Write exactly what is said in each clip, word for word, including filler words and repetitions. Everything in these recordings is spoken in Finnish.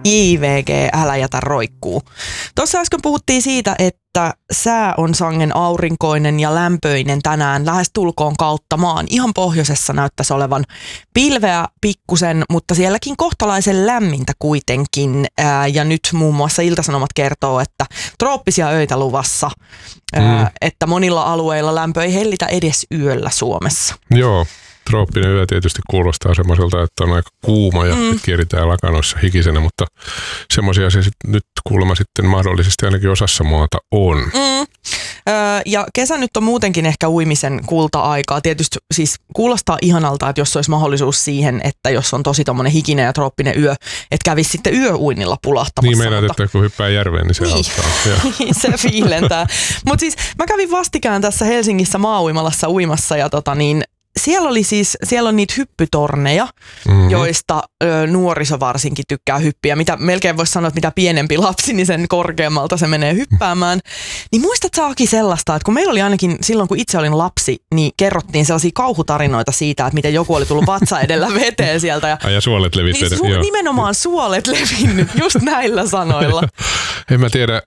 J V G, älä jätä roikkuu. Tuossa äsken puhuttiin siitä, että sää on sangen aurinkoinen ja lämpöinen tänään lähes tulkoon kautta maan. Ihan pohjoisessa näyttäisi olevan pilveä pikkusen, mutta sielläkin kohtalaisen lämmintä kuitenkin. Ää, ja nyt muun muassa Ilta-Sanomat kertoo, että trooppisia öitä luvassa, ää, mm. että monilla alueilla lämpö ei hellitä edes yöllä Suomessa. Joo. Trooppinen yö tietysti kuulostaa semmoiselta, että on aika kuuma ja mm. kierritään lakanoissa hikisenä, mutta semmoisia se sit nyt kuulemma sitten mahdollisesti ainakin osassa maata on. Mm. Öö, ja kesä nyt on muutenkin ehkä uimisen kulta-aikaa. Tietysti siis kuulostaa ihanalta, että jos olisi mahdollisuus siihen, että jos on tosi tommonen hikinen ja trooppinen yö, että kävisi sitten yöuinnilla pulahtamassa. Niin meinaat, mutta... että kun hyppää järveen, niin se niin. auttaa. Se fiilentää. Mutta siis mä kävin vastikään tässä Helsingissä maa-uimalassa uimassa ja tota niin, Siellä oli siis, siellä on niitä hyppytorneja, mm-hmm. joista ö, nuoriso varsinkin tykkää hyppiä. Mitä, melkein voisi sanoa, että mitä pienempi lapsi, niin sen korkeammalta se menee hyppäämään. Niin muistat saakin sellaista, että kun meillä oli ainakin silloin, kun itse olin lapsi, niin kerrottiin sellaisia kauhutarinoita siitä, että miten joku oli tullut vatsa edellä veteen sieltä. Ja, Ai ja suolet levinnyt. Niin, su- nimenomaan suolet levinnyt, just näillä sanoilla. En mä tiedä.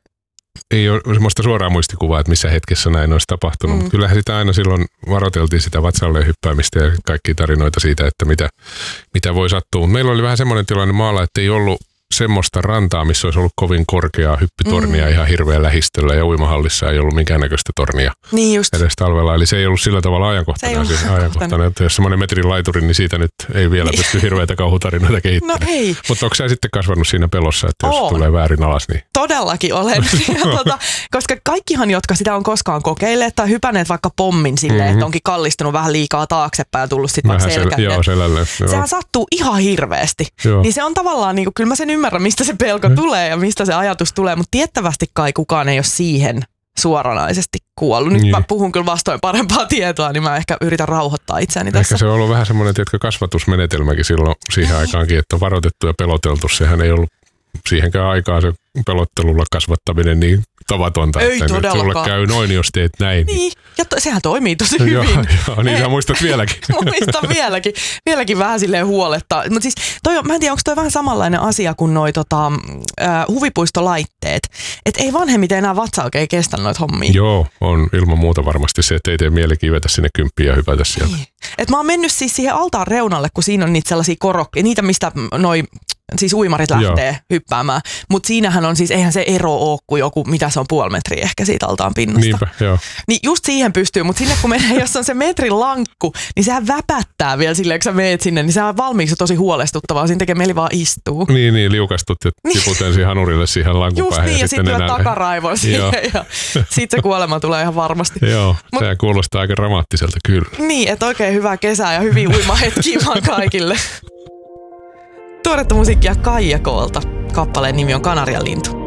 Ei ole semmoista suoraa muistikuvaa, että missä hetkessä näin olisi tapahtunut, mm. mutta kyllähän sitä aina silloin varoiteltiin sitä vatsalle hyppäämistä ja kaikkia tarinoita siitä, että mitä, mitä voi sattua. Meillä oli vähän semmoinen tilanne maalla, että ei ollut semmoista rantaa, missä olisi ollut kovin korkeaa hyppytornia mm. ihan hirveän lähistöllä ja uimahallissa ei ollut minkäännäköistä tornia niin just. edes talvella. Eli se ei ollut sillä tavalla ajankohtainen. Siis ajankohtainen että jos semmoinen metrin laituri, niin siitä nyt ei vielä niin. pysty hirveitä kauhutarinoita kehittämään. No ei. Mutta onko sä sitten kasvanut siinä pelossa, että jos on. tulee väärin alas? Niin... Todellakin olen. tuota, koska kaikkihan, jotka sitä on koskaan kokeilleet tai hypänneet vaikka pommin silleen, mm-hmm. että onkin kallistunut vähän liikaa taaksepäin ja tullut sitten vaikka selkälle. Joo, selälle. Sehän sattuu ihan hirveästi. Joo. Niin se on tavallaan, niin kuin, kyllä mä sen ymmärrän, mistä se pelko tulee ja mistä se ajatus tulee, mutta tiettävästi kai kukaan ei ole siihen suoranaisesti kuollut. Nyt niin. mä puhun kyllä vastoin parempaa tietoa, niin mä ehkä yritän rauhoittaa itseäni tässä. Ehkä se on ollut vähän semmoinen tiedätkö, kasvatusmenetelmäkin silloin siihen aikaankin, että on varoitettu ja peloteltu. Sehän ei ollut siihenkään aikaan se pelottelulla kasvattaminen niin tavatonta, ei että nyt sulle käy noin, jos teet näin. Niin, ja to, sehän toimii tosi hyvin. Joo, joo niin sä muistat vieläkin. Muistan vieläkin. Vieläkin vähän silleen huolettaa. Mutta siis, toi on, mä en tiedä, onko toi vähän samanlainen asia kuin noi tota, äh, huvipuistolaitteet. Että ei vanhemmiten enää vatsa oikein kestä noita hommia. Joo, on ilman muuta varmasti se, että ei tee mieli kivetä sinne kymppiin ja hypätä sieltä. Niin. Et mä oon mennyt siis siihen altaan reunalle, kun siinä on niitä sellaisia korokkeja, niitä mistä noi... Siis uimarit lähtee Joo. hyppäämään, mutta siinähän on siis, eihän se ero ole kuin joku, mitä se on puoli metriä ehkä siitä altaan pinnasta. Niinpä, joo. Niin just siihen pystyy, mutta sinne kun menee, jos on se metrin lankku, niin sehän väpättää vielä silleen, kun sä meet sinne, niin sehän on valmiiksi tosi huolestuttavaa, siinä tekee mieli vaan istuu. Niin, niin, liukastut ja tiputen siihen hanurille siihen lankun just päähän. Just niin, ja, ja sitten sit lyöt takaraivoon siihen ja sit se kuolema tulee ihan varmasti. Joo, Mut, se kuulostaa aika dramaattiselta kyllä. Niin, että oikein hyvää kesää ja hyviä uimahetkiä vaan kaikille. Tuoretta musiikkia Kaija Koolta. Kappaleen nimi on Kanarian lintu.